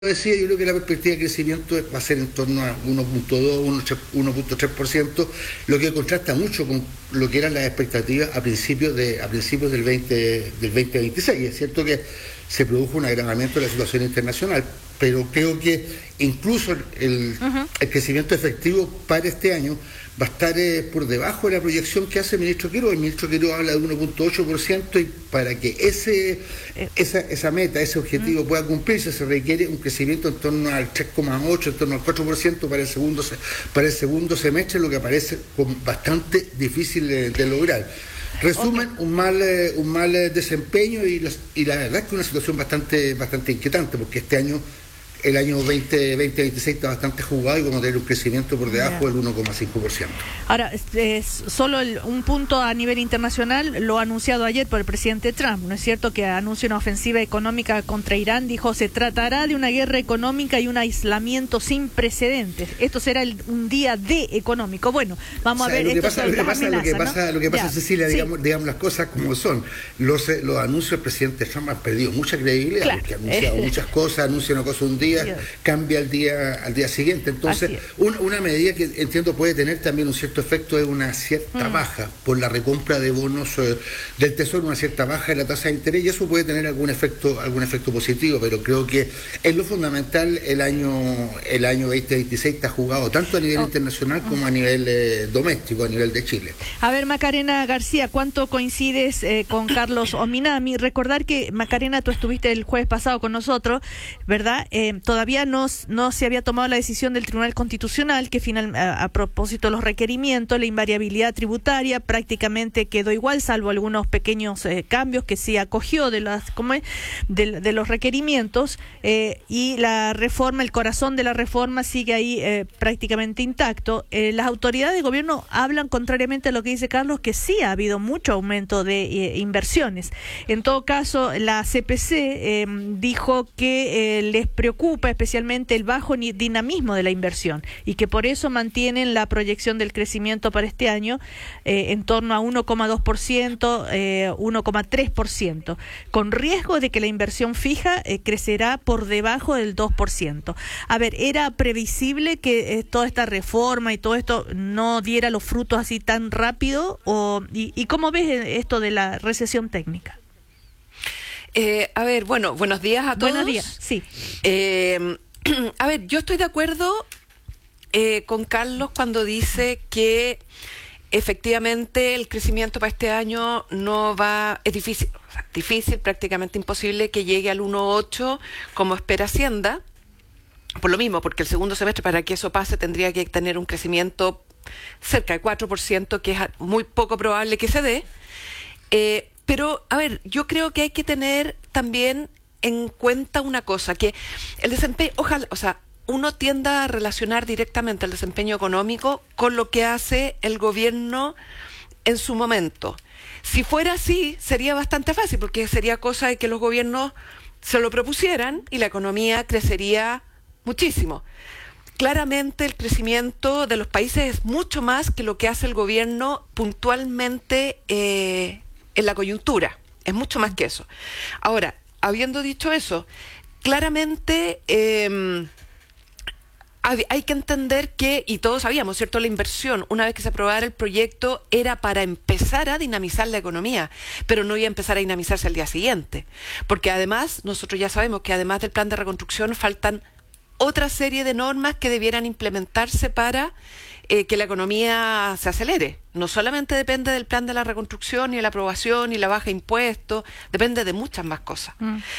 decía, yo creo que la perspectiva de crecimiento va a ser en torno a 1.2, 1.3%, lo que contrasta mucho con lo que eran las expectativas a principios del 2026. Es cierto que se produjo un agravamiento de la situación internacional, pero creo que incluso el crecimiento efectivo para este año va a estar por debajo de la proyección que hace el ministro Quiroga. El ministro Quiroga habla de 1.8% y para que esa meta, ese objetivo pueda cumplirse, se requiere un crecimiento en torno al 3,8%, en torno al 4% para el segundo semestre, lo que parece bastante difícil de lograr. Resumen, un mal desempeño y la verdad es que una situación bastante inquietante, porque el año 2026 está bastante jugado y vamos a tener un crecimiento por debajo del 1,5%. Ahora, solo un punto a nivel internacional, lo anunciado ayer por el presidente Trump, ¿no es cierto? Que anuncia una ofensiva económica contra Irán, dijo, se tratará de una guerra económica y un aislamiento sin precedentes. Esto será un día D económico. Bueno, vamos a ver. Lo que pasa, Cecilia, digamos las cosas como son. Los anuncios del presidente Trump han perdido mucha credibilidad, porque ha anunciado muchas cosas, anuncia una cosa un día, cambia al día siguiente. Entonces, una medida que entiendo puede tener también un cierto efecto es una cierta baja por la recompra de bonos del Tesoro, una cierta baja en la tasa de interés, y eso puede tener algún efecto positivo, pero creo que en lo fundamental el año 2026 está jugado tanto a nivel internacional como a nivel doméstico, a nivel de Chile. A ver, Macarena García, ¿cuánto coincides con Carlos Ominami? Recordar que, Macarena, tú estuviste el jueves pasado con nosotros, ¿verdad? Todavía no se había tomado la decisión del Tribunal Constitucional que a propósito de los requerimientos, la invariabilidad tributaria prácticamente quedó igual, salvo algunos pequeños cambios que sí acogió de los requerimientos, y la reforma, el corazón de la reforma sigue ahí prácticamente intacto. Las autoridades de gobierno hablan, contrariamente a lo que dice Carlos, que sí ha habido mucho aumento de inversiones. En todo caso, la CPC dijo que les preocupa especialmente el bajo dinamismo de la inversión y que por eso mantienen la proyección del crecimiento para este año en torno a 1,2%, 1,3%, con riesgo de que la inversión fija crecerá por debajo del 2%. A ver, ¿era previsible que toda esta reforma y todo esto no diera los frutos así tan rápido? ¿Y cómo ves esto de la recesión técnica? A ver, bueno, buenos días a todos. Buenos días, sí. A ver, yo estoy de acuerdo con Carlos cuando dice que efectivamente el crecimiento para este año es difícil, prácticamente imposible que llegue al 1,8 como espera Hacienda. Por lo mismo, porque el segundo semestre, para que eso pase, tendría que tener un crecimiento cerca del 4%, que es muy poco probable que se dé. Pero, a ver, yo creo que hay que tener también en cuenta una cosa, que el desempeño, uno tiende a relacionar directamente el desempeño económico con lo que hace el gobierno en su momento. Si fuera así, sería bastante fácil, porque sería cosa de que los gobiernos se lo propusieran y la economía crecería muchísimo. Claramente el crecimiento de los países es mucho más que lo que hace el gobierno puntualmente en la coyuntura, es mucho más que eso. Ahora, habiendo dicho eso, claramente hay que entender que, y todos sabíamos, ¿cierto?, la inversión, una vez que se aprobara el proyecto, era para empezar a dinamizar la economía, pero no iba a empezar a dinamizarse al día siguiente, porque además, nosotros ya sabemos que además del plan de reconstrucción faltan otra serie de normas que debieran implementarse para que la economía se acelere. No solamente depende del plan de la reconstrucción y de la aprobación y la baja de impuestos, depende de muchas más cosas.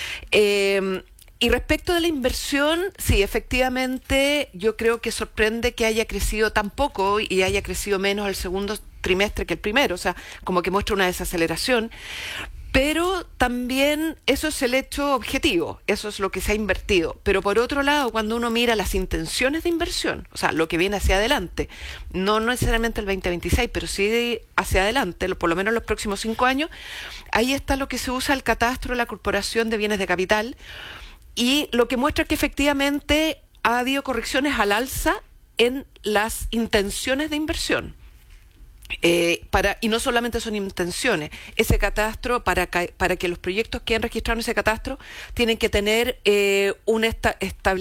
Y respecto de la inversión, sí, efectivamente, yo creo que sorprende que haya crecido tan poco y haya crecido menos el segundo trimestre que el primero, o sea, como que muestra una desaceleración. Pero también eso es el hecho objetivo, eso es lo que se ha invertido. Pero por otro lado, cuando uno mira las intenciones de inversión, o sea, lo que viene hacia adelante, no necesariamente el 2026, pero sí hacia adelante, por lo menos los próximos 5 años, ahí está lo que se usa el catastro de la Corporación de Bienes de Capital, y lo que muestra que efectivamente ha habido correcciones al alza en las intenciones de inversión. y no solamente son intenciones, ese catastro, para que los proyectos queden registrados en ese catastro, tienen que tener una estabilidad